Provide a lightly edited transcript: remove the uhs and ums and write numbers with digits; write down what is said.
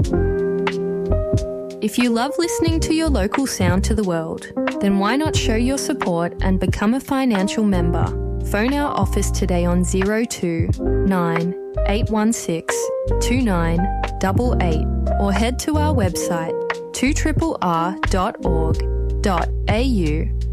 If you love listening to your local sound to the world, then why not show your support and become a financial member? Phone our office today on 02 9 816 2988 or head to our website 2rrr.org.au